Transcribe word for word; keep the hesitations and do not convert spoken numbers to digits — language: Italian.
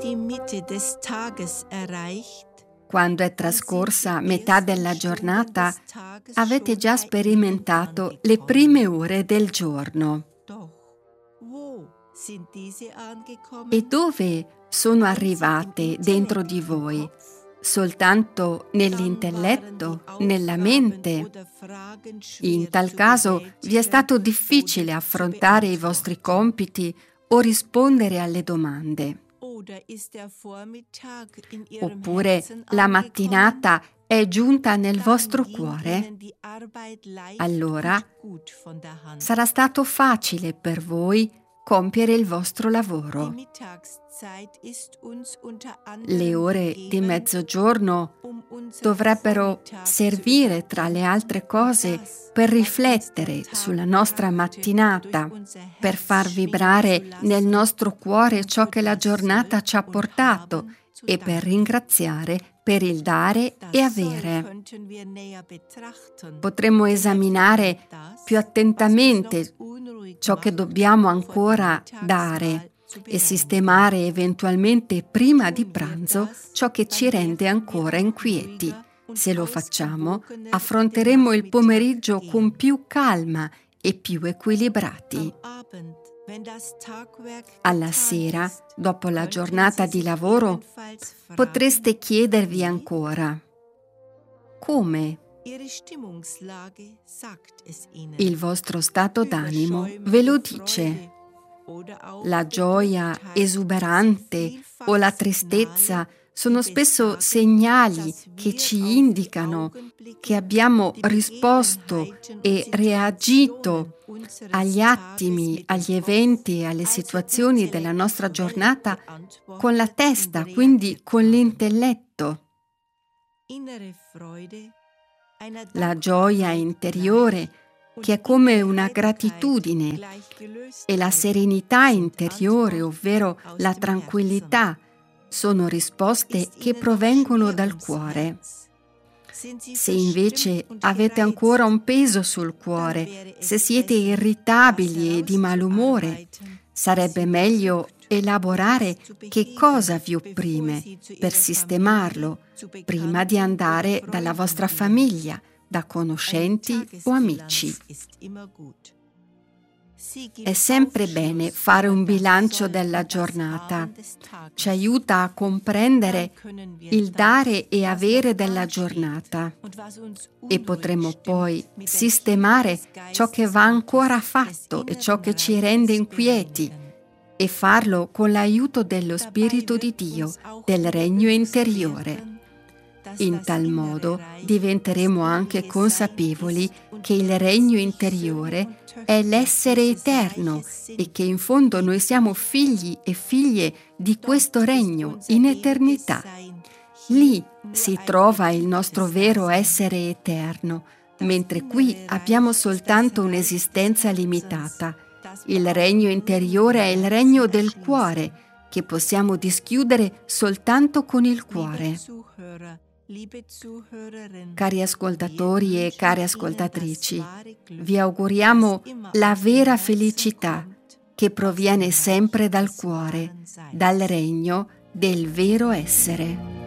Quando è trascorsa metà della giornata, avete già sperimentato le prime ore del giorno. E dove sono arrivate dentro di voi? Soltanto nell'intelletto, nella mente? In tal caso vi è stato difficile affrontare i vostri compiti o rispondere alle domande. Oppure la mattinata è giunta nel vostro cuore? Allora sarà stato facile per voi compiere il vostro lavoro. Le ore di mezzogiorno dovrebbero servire, tra le altre cose, per riflettere sulla nostra mattinata, per far vibrare nel nostro cuore ciò che la giornata ci ha portato e per ringraziare per il dare e avere. Potremmo esaminare più attentamente ciò che dobbiamo ancora dare e sistemare eventualmente prima di pranzo ciò che ci rende ancora inquieti. Se lo facciamo, affronteremo il pomeriggio con più calma e più equilibrati. Alla sera, dopo la giornata di lavoro, potreste chiedervi ancora: come? Il vostro stato d'animo ve lo dice. La gioia esuberante o la tristezza sono spesso segnali che ci indicano che abbiamo risposto e reagito agli attimi, agli eventi e alle situazioni della nostra giornata con la testa, quindi con l'intelletto. La gioia interiore, che è come una gratitudine, e la serenità interiore, ovvero la tranquillità, sono risposte che provengono dal cuore. Se invece avete ancora un peso sul cuore, se siete irritabili e di malumore, sarebbe meglio elaborare che cosa vi opprime per sistemarlo prima di andare dalla vostra famiglia, da conoscenti o amici. È sempre bene fare un bilancio della giornata. Ci aiuta a comprendere il dare e avere della giornata e potremo poi sistemare ciò che va ancora fatto e ciò che ci rende inquieti e farlo con l'aiuto dello Spirito di Dio, del regno interiore. In tal modo diventeremo anche consapevoli che il regno interiore è l'essere eterno e che in fondo noi siamo figli e figlie di questo regno in eternità. Lì si trova il nostro vero essere eterno, mentre qui abbiamo soltanto un'esistenza limitata. Il regno interiore è il regno del cuore, che possiamo dischiudere soltanto con il cuore. Cari ascoltatori e care ascoltatrici, vi auguriamo la vera felicità che proviene sempre dal cuore, dal regno del vero essere.